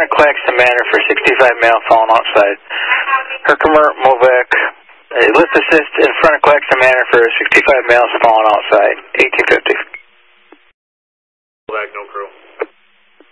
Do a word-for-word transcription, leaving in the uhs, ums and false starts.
of Claxton Manor for sixty-five male falling outside. Herkimer, Movac, uh, lift assist in front of Claxton Manor for sixty-five males falling outside, eighteen fifty.